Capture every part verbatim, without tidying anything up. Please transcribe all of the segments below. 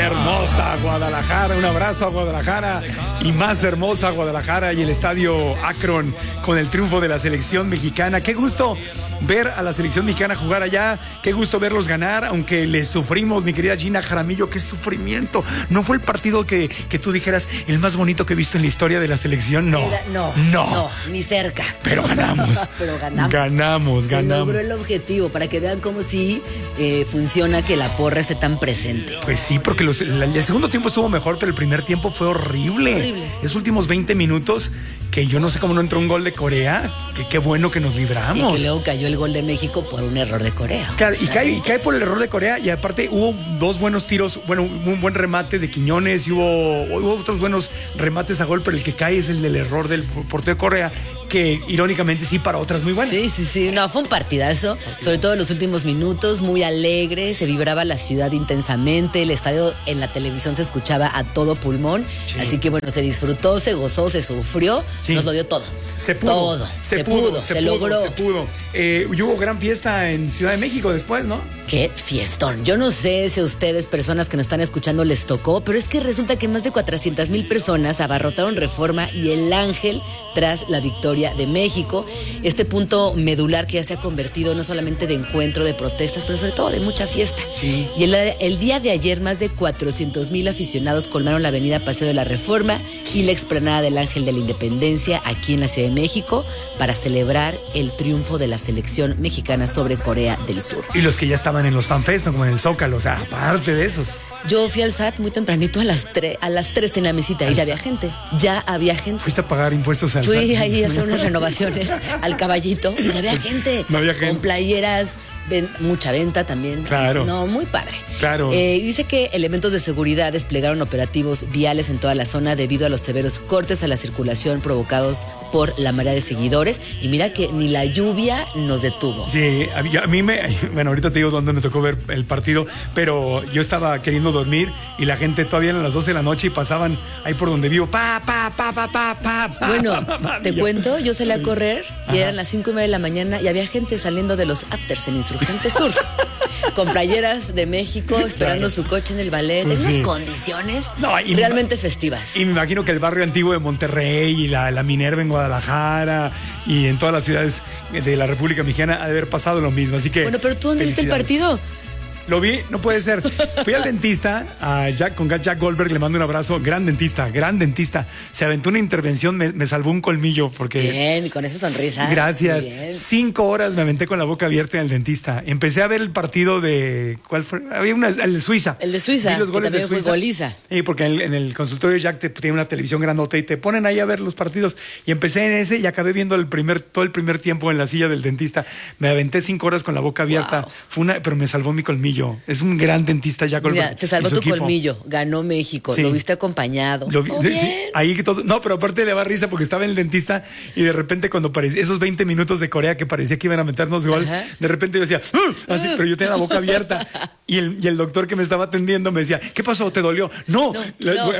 hermosa Guadalajara, un abrazo a Guadalajara y más hermosa Guadalajara y el estadio Akron con el triunfo de la selección mexicana. Qué gusto ver a la selección mexicana jugar allá, qué gusto verlos ganar, aunque les sufrimos, mi querida Gina Jaramillo, qué sufrimiento. No fue el partido que, que tú dijeras el más bonito que he visto en la historia de la selección, no. Era, no, no, no, ni cerca. Pero ganamos. Pero ganamos. Ganamos, ganamos. Se logró el objetivo, para que vean cómo sí eh, funciona que la porra esté tan presente. Pues sí, porque los, el, el segundo tiempo estuvo mejor, pero el primer tiempo fue horrible. Horrible. Esos últimos veinte minutos, que yo no sé cómo no entró un gol de Corea, que qué bueno que nos libramos. Y que luego cayó el gol de México por un error de Corea. Claro, y cae, y cae por el error de Corea, y aparte hubo dos buenos tiros, bueno, un buen remate de Quiñones, y hubo, hubo otros buenos remates a gol, pero el que cae es el del error del portero de Corea, que irónicamente sí para otras muy buenas. Sí, sí, sí, no, fue un partidazo, sobre todo en los últimos minutos, muy alegre, se vibraba la ciudad intensamente, el estadio en la televisión se escuchaba a todo pulmón, sí. Así que bueno, se disfrutó, se gozó, se sufrió, sí. Nos lo dio todo. Se pudo. Todo, se, se pudo, pudo, se, se pudo, logró. Se pudo. Eh, y hubo gran fiesta en Ciudad de México después, ¿no? Qué fiestón. Yo no sé si a ustedes, personas que nos están escuchando, les tocó, pero es que resulta que más de cuatrocientas mil personas abarrotaron Reforma y el Ángel tras la victoria de México. Este punto medular que ya se ha convertido no solamente de encuentro, de protestas, pero sobre todo de mucha fiesta. Sí. Y el, el día de ayer más de cuatrocientos mil aficionados colmaron la avenida Paseo de la Reforma y la explanada del Ángel de la Independencia aquí en la Ciudad de México para celebrar el triunfo de la selección mexicana sobre Corea del Sur. Y los que ya estaban en los fanfests, como en el Zócalo, o sea, aparte de esos. Yo fui al S A T muy tempranito, a las tres, a las tres tenía mi cita y ya había gente, ya había gente. ¿Fuiste a pagar impuestos al Fui S A T? Fui ahí a hacer unas renovaciones al Caballito y ya había gente. No había gente. Con playeras, ven, mucha venta también. Claro. No, muy padre. Claro. Eh, dice que elementos de seguridad desplegaron operativos viales en toda la zona debido a los severos cortes a la circulación provocados por la marea de seguidores. Y mira que ni la lluvia nos detuvo. Sí, a mí me... Bueno, ahorita te digo dónde me tocó ver el partido, pero yo estaba queriendo dormir y la gente todavía eran las doce de la noche y pasaban ahí por donde vivo. Pa, pa, pa, pa, pa, pa, pa. Bueno, pa, pa, pa, te yo... cuento, yo salí a correr y Ajá. Eran las cinco y media de la mañana y había gente saliendo de los afters en Insurgente Sur. Con playeras de México, esperando claro. Su coche en el ballet, pues en sí. Unas condiciones no, realmente me, festivas. Y me imagino que el barrio antiguo de Monterrey y la, la Minerva en Guadalajara y en todas las ciudades de la República Mexicana ha de haber pasado lo mismo. Así que. Bueno, pero ¿tú dónde viste el partido? Lo vi, no puede ser. Fui al dentista, a Jack, con Jack Goldberg, le mando un abrazo. Gran dentista, gran dentista. Se aventó una intervención, me, me salvó un colmillo. Porque, bien, con esa sonrisa. Gracias. Cinco horas me aventé con la boca abierta en el dentista. Empecé a ver el partido de. ¿Cuál fue? Había una, el de Suiza. El de Suiza. Los goles que también de Suiza. Fue goliza. Sí, porque en el, en el consultorio Jack te, tiene una televisión grandota y te ponen ahí a ver los partidos. Y empecé en ese y acabé viendo el primer, todo el primer tiempo en la silla del dentista. Me aventé cinco horas con la boca abierta. Wow. Fue una, pero me salvó mi colmillo. Es un gran dentista ya con Mira, te salvó tu equipo. Colmillo, ganó México, sí. Lo viste acompañado. Lo vi, sí, sí, ahí todo, no, pero aparte le daba risa porque estaba en el dentista y de repente cuando parecía esos veinte minutos de Corea que parecía que iban a meternos gol, ajá. De repente yo decía, ¡uh! Así, pero yo tenía la boca abierta y el, y el doctor que me estaba atendiendo me decía, ¿qué pasó? ¿Te dolió? No, no, la, no.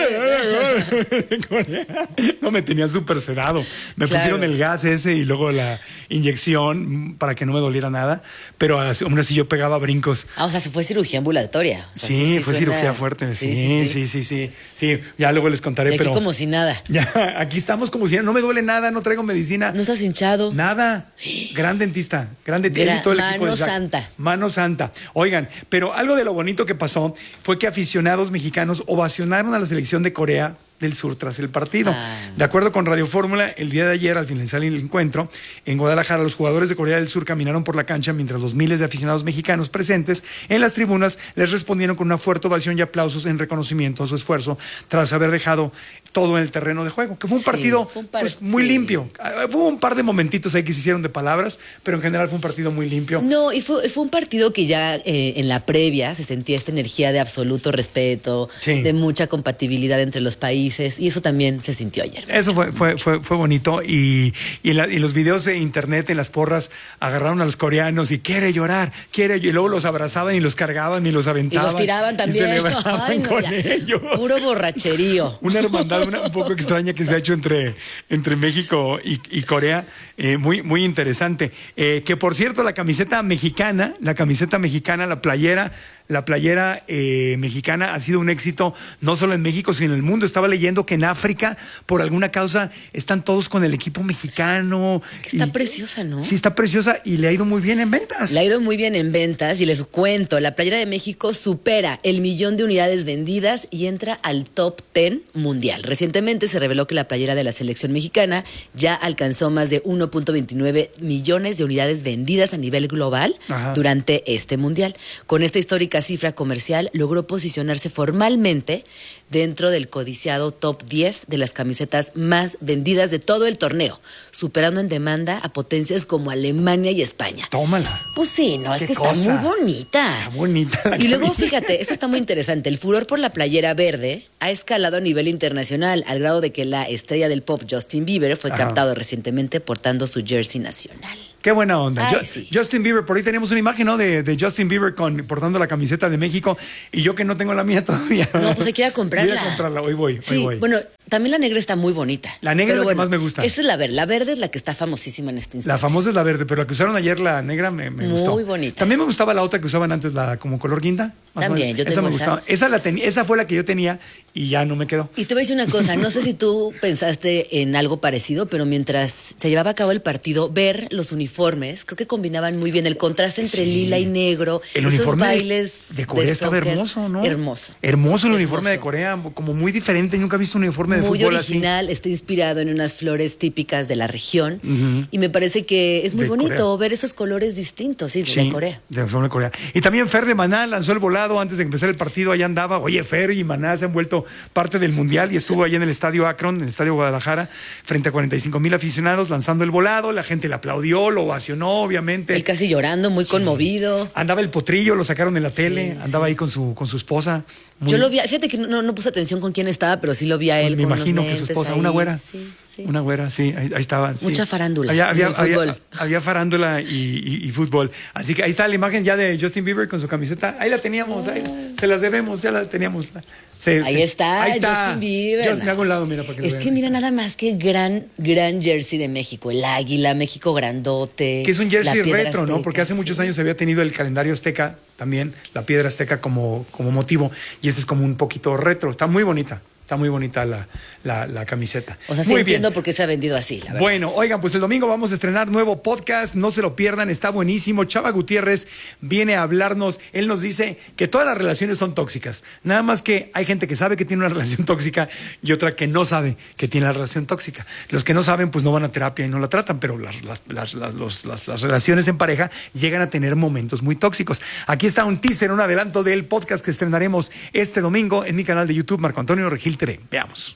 No me tenía súper sedado. Me claro. Pusieron el gas ese y luego la inyección para que no me doliera nada, pero aún así yo pegaba brincos. Ah, o sea, se fue cirugía ambulatoria. O sea, sí, sí, sí, fue suena... cirugía fuerte. Sí sí, sí sí, sí, sí, sí. Ya luego les contaré, y aquí pero como si nada. Ya, aquí estamos como si nada. No me duele nada, no traigo medicina. No estás hinchado. Nada. Gran dentista, gran dentista. Gra- todo el mano equipo de santa. Mano santa. Oigan, pero algo de lo bonito que pasó fue que aficionados mexicanos ovacionaron a la selección de Corea del Sur tras el partido. Ah. De acuerdo con Radio Fórmula, el día de ayer, al finalizar el encuentro, en Guadalajara, los jugadores de Corea del Sur caminaron por la cancha mientras los miles de aficionados mexicanos presentes en las tribunas les respondieron con una fuerte ovación y aplausos en reconocimiento a su esfuerzo tras haber dejado todo en el terreno de juego, que fue un sí, partido fue un par- pues, muy sí. limpio. Hubo un par de momentitos ahí que se hicieron de palabras, pero en general fue un partido muy limpio. No, y fue, fue un partido que ya eh, en la previa se sentía esta energía de absoluto respeto, sí. De mucha compatibilidad entre los países. Y eso también se sintió ayer. Eso fue, fue, fue, fue bonito. Y, y, la, y los videos de internet en las porras agarraron a los coreanos y quiere llorar, quiere. Y luego los abrazaban y los cargaban y los aventaban. Y los tiraban también. Y celebraban Ay, no, con ya. ellos. Puro borracherío. Una hermandad una, un poco extraña que se ha hecho entre, entre México y, y Corea. Eh, muy, muy interesante. Eh, que por cierto, la camiseta mexicana, la camiseta mexicana, la playera, la playera eh, mexicana ha sido un éxito no solo en México, sino en el mundo. Estaba leyendo que en África, por alguna causa, están todos con el equipo mexicano. Es que está y, preciosa, ¿no? Sí, está preciosa y le ha ido muy bien en ventas. Le ha ido muy bien en ventas y les cuento, la playera de México supera el millón de unidades vendidas y entra al top diez mundial. Recientemente se reveló que la playera de la selección mexicana ya alcanzó más de uno punto veintinueve millones de unidades vendidas a nivel global Ajá. durante este mundial. Con esta histórica cifra comercial logró posicionarse formalmente dentro del codiciado top diez de las camisetas más vendidas de todo el torneo, superando en demanda a potencias como Alemania y España. Tómala. Pues sí, no, es que cosa? Está muy bonita. Está bonita la Y luego, camisa. fíjate, esto está muy interesante. El furor por la playera verde ha escalado a nivel internacional, al grado de que la estrella del pop Justin Bieber fue Ajá. captado recientemente portando su jersey nacional. Qué buena onda. Ay, Yo, sí. Justin Bieber, por ahí tenemos una imagen, ¿no? De, de Justin Bieber con, portando la camiseta de México y yo que no tengo la mía todavía. No, pues hay que ir a comprarla. Voy a comprarla, hoy voy, sí, hoy voy. Bueno, también la negra está muy bonita. La negra es la bueno, que más me gusta. Esta es la verde. La verde es la que está famosísima en este instante. La famosa es la verde, pero la que usaron ayer, la negra, me, me muy gustó. Muy bonita. También me gustaba la otra que usaban antes, la como color guinda. También, yo tengo esa me esa. gustaba. Esa, la ten, esa fue la que yo tenía y ya no me quedó. Y te voy a decir una cosa, no sé si tú pensaste en algo parecido, pero mientras se llevaba a cabo el partido, ver los uniformes, creo que combinaban muy bien el contraste entre sí. lila y negro. El esos uniforme bailes de Corea de estaba soccer, hermoso, ¿no? Hermoso. Hermoso el hermoso. uniforme de Corea, como muy diferente. Nunca he visto un uniforme de muy fútbol original, así. Está inspirado en unas flores típicas de la región uh-huh. y me parece que es muy de bonito Corea. ver esos colores distintos, sí, sí, de Corea. De uniforme de Corea. Y también Fer de Maná lanzó el volado antes de empezar el partido, allá andaba. Oye, Fer y Maná se han vuelto parte del mundial y estuvo allá en el estadio Akron, en el estadio Guadalajara, frente a cuarenta y cinco mil aficionados lanzando el volado. La gente le aplaudió, lo ovacionó, obviamente. Él casi llorando, muy sí. conmovido. Andaba el potrillo, lo sacaron en la tele, sí, andaba sí. ahí con su, con su esposa. Muy... Yo lo vi, fíjate que no, no puse atención con quién estaba, pero sí lo vi a él. Me con imagino unos que su esposa, ahí. una güera. Sí, sí. Una güera, sí, ahí, ahí estaba. Mucha sí. farándula. Había, había, fútbol. Había, había farándula y, y, y fútbol. Así que ahí está la imagen ya de Justin Bieber con su camiseta. Ahí la teníamos, ahí, se las debemos, ya la teníamos. Sí, ahí, sí. Está, ahí está, Justin Bieber. Just, me hago un lado, mira, para que Es lo vean. que mira nada más que gran, gran jersey de México. El águila, México grandote. Que es un jersey retro, azteca, ¿no? Porque hace sí. muchos años se había tenido el calendario azteca también, la piedra azteca como, como motivo. Y ese es como un poquito retro. Está muy bonita. Está muy bonita la, la, la camiseta. O sea, sí muy entiendo bien. por qué se ha vendido así, la verdad. Bueno, oigan, pues el domingo vamos a estrenar nuevo podcast. No se lo pierdan, está buenísimo. Chava Gutiérrez viene a hablarnos. Él nos dice que todas las relaciones son tóxicas. Nada más que hay gente que sabe que tiene una relación tóxica y otra que no sabe que tiene la relación tóxica. Los que no saben, pues no van a terapia y no la tratan, pero las, las, las, las, los, las, las relaciones en pareja llegan a tener momentos muy tóxicos. Aquí está un teaser, un adelanto del podcast que estrenaremos este domingo en mi canal de YouTube, Marco Antonio Regil T V. Veamos.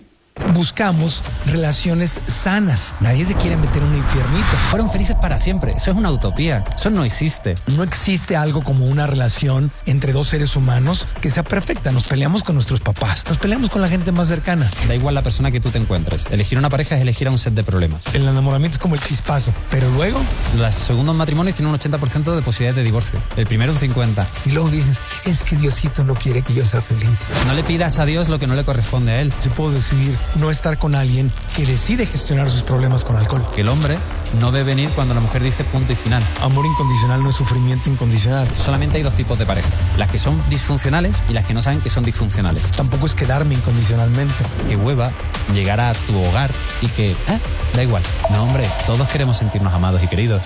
Buscamos relaciones sanas. Nadie se quiere meter en un infiernito. Fueron felices para siempre. Eso es una utopía. Eso no existe. No existe algo como una relación entre dos seres humanos que sea perfecta. Nos peleamos con nuestros papás. Nos peleamos con la gente más cercana. Da igual la persona que tú te encuentres. Elegir una pareja es elegir a un set de problemas. El enamoramiento es como el chispazo. Pero luego... Los segundos matrimonios tienen un ochenta por ciento de posibilidades de divorcio. El primero un cincuenta por ciento. Y luego dices, es que Diosito no quiere que yo sea feliz. No le pidas a Dios lo que no le corresponde a él. Yo puedo decidir no estar con alguien que decide gestionar sus problemas con alcohol. Que el hombre no ve venir cuando la mujer dice punto y final. Amor incondicional no es sufrimiento incondicional. Solamente hay dos tipos de parejas. Las que son disfuncionales y las que no saben que son disfuncionales. Tampoco es quedarme incondicionalmente. Que hueva llegar a tu hogar y que, eh, da igual. No, hombre, todos queremos sentirnos amados y queridos.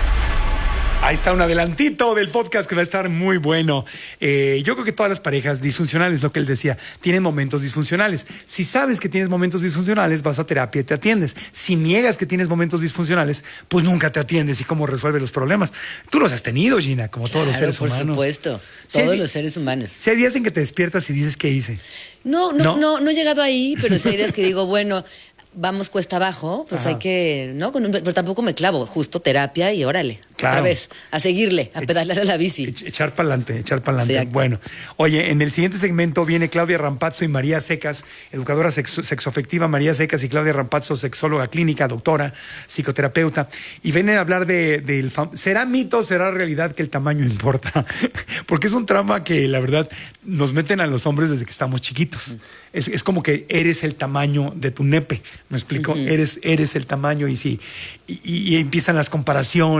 Ahí está un adelantito del podcast que va a estar muy bueno. Eh, yo creo que todas las parejas disfuncionales, lo que él decía, tienen momentos disfuncionales. Si sabes que tienes momentos disfuncionales, vas a terapia y te atiendes. Si niegas que tienes momentos disfuncionales, pues nunca te atiendes. ¿Y cómo resuelves los problemas? Tú los has tenido, Gina, como todos claro, los seres por humanos. Por supuesto, si todos hay, los seres humanos. Si hay días en que te despiertas y dices, ¿qué hice? No, no, no, no, no he llegado ahí, pero si hay días que digo, bueno... Vamos cuesta abajo, pues Ajá. hay que, ¿no? Pero tampoco me clavo, justo terapia y órale, claro. otra vez, a seguirle, a pedalear a la bici. Echar para adelante, echar para adelante. Bueno, oye, en el siguiente segmento viene Claudia Rampazzo y María Secas, educadora sexo, sexoafectiva, María Secas y Claudia Rampazzo, sexóloga clínica, doctora, psicoterapeuta, y vienen a hablar de, del, ¿será mito o será realidad que el tamaño importa? Porque es un trauma que la verdad nos meten a los hombres desde que estamos chiquitos. Mm. Es, es como que eres el tamaño de tu nepe. ¿Me explico? Uh-huh. Eres, eres el tamaño y sí. Y, y, y empiezan las comparaciones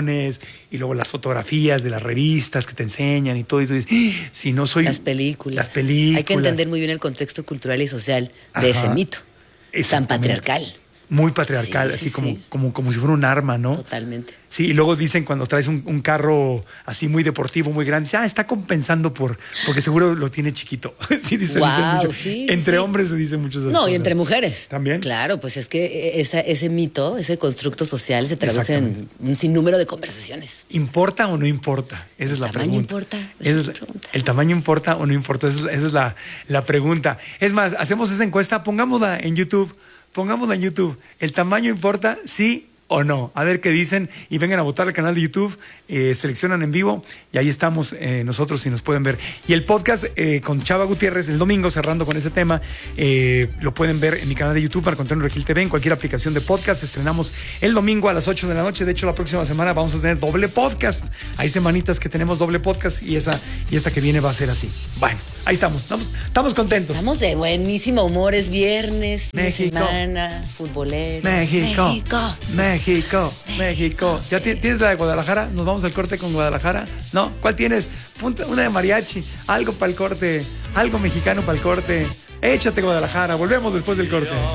y luego las fotografías de las revistas que te enseñan y todo, y tú dices, ¡ah! Si no soy... Las películas. Las películas. Hay que entender muy bien el contexto cultural y social de Ajá. ese mito tan Exactamente. patriarcal. Muy patriarcal, Sí, así sí, como, sí. como, como si fuera un arma, ¿no? Totalmente. Sí, y luego dicen cuando traes un, un carro así muy deportivo, muy grande, dice, ah, está compensando por, porque seguro lo tiene chiquito. Sí, dice, Wow, dicen mucho. sí, Entre sí. hombres se dicen muchas No, cosas. y entre mujeres. ¿También? Claro, pues es que esa, ese mito, ese constructo social se traduce en Exactamente. un sinnúmero de conversaciones. ¿Importa o no importa? Esa es la tamaño pregunta. importa? Esa Esa es es la la- pregunta. ¿El tamaño importa o no importa? Esa es, esa es la, la pregunta. Es más, hacemos esa encuesta, pongámosla en YouTube. Pongámosla en YouTube. ¿El tamaño importa? Sí o no. A ver qué dicen y vengan a votar al canal de YouTube, eh, seleccionan en vivo y ahí estamos eh, nosotros si nos pueden ver. Y el podcast eh, con Chava Gutiérrez el domingo, cerrando con ese tema, eh, lo pueden ver en mi canal de YouTube, Marco Antonio Regil T V, en cualquier aplicación de podcast. Estrenamos el domingo a las ocho de la noche. De hecho, la próxima semana vamos a tener doble podcast. Hay semanitas que tenemos doble podcast y esa y esta que viene va a ser así. Bueno, ahí estamos. Estamos, estamos contentos. Estamos de buenísimo humor, es viernes, fin de México. semana, futbolero. México. México. México. México. ¿Ya ti- tienes la de Guadalajara? ¿Nos vamos al corte con Guadalajara? ¿No? ¿Cuál tienes? Punta- Una de mariachi. Algo para el corte. Algo mexicano para el corte. Échate Guadalajara. Volvemos después del corte.